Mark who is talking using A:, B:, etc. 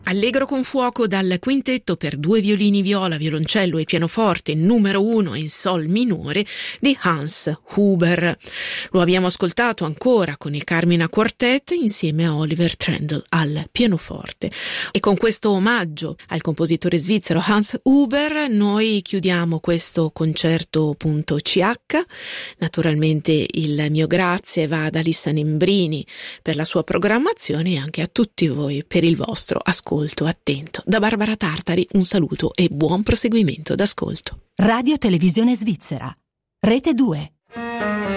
A: Allegro con fuoco dal quintetto per 2 violini, viola, violoncello e pianoforte numero 1 in sol minore di Hans Huber. Lo abbiamo ascoltato ancora con il Carmina Quartet insieme a Oliver Trendle al pianoforte. E con questo omaggio al compositore svizzero Hans Huber noi chiudiamo questo concerto.ch. Naturalmente il mio grazie va ad Alissa Nembrini per la sua programmazione e anche a tutti voi per il vostro ascolto attento. Da Barbara Tartari un saluto e buon proseguimento d'ascolto.
B: Radio Televisione Svizzera, Rete 2.